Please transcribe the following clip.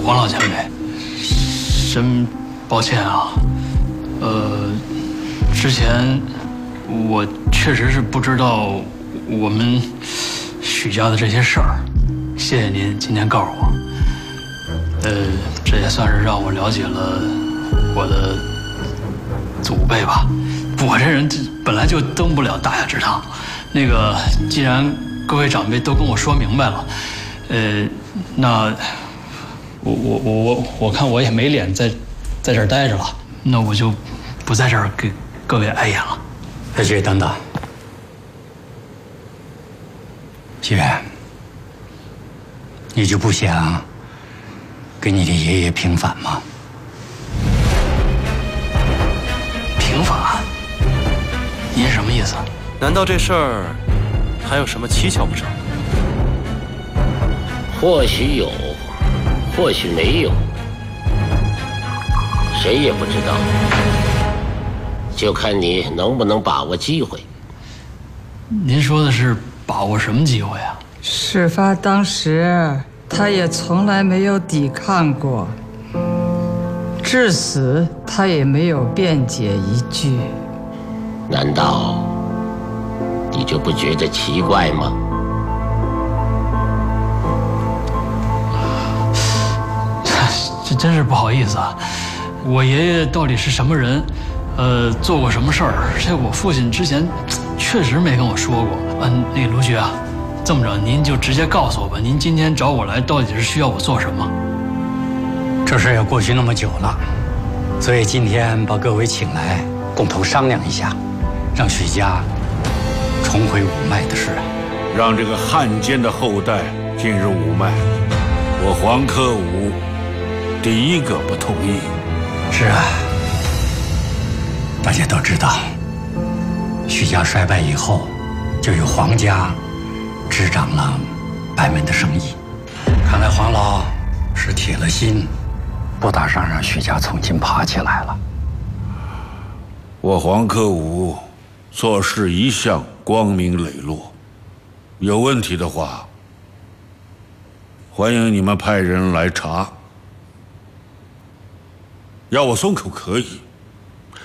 王老前辈，真抱歉啊。之前我确实是不知道我们许家的这些事儿，谢谢您今天告诉我。这也算是让我了解了我的祖辈吧。我这人本来就登不了大雅之堂，那个既然各位长辈都跟我说明白了，那我看我也没脸在这儿待着了，那我就不在这儿给各位碍眼了。 小雪，等等，希远，你就不想跟你的爷爷平反吗？ 平反？您什么意思？ 难道这事儿还有什么蹊跷不成？ 或许有，或许没有，谁也不知道，就看你能不能把握机会。 您说的是把握什么机会啊？ 事发当时，他也从来没有抵抗过，至死他也没有辩解一句。 难道你就不觉得奇怪吗？ 这真是不好意思啊，我爷爷到底是什么人？做过什么事儿？这我父亲之前确实没跟我说过。那个卢局啊，这么着，您就直接告诉我吧，您今天找我来到底是需要我做什么？ 这事也过去那么久了，所以今天把各位请来，共同商量一下，让许家重回五脉的事， 让这个汉奸的后代进入五脉，我黄科武第一个不同意。 是啊，大家都知道，许家衰败以后，就由黄家执掌了白门的生意。看来黄老是铁了心，不打算让许家重新爬起来了。 我黄科武做事一向光明磊落，有问题的话，欢迎你们派人来查。要我松口可以。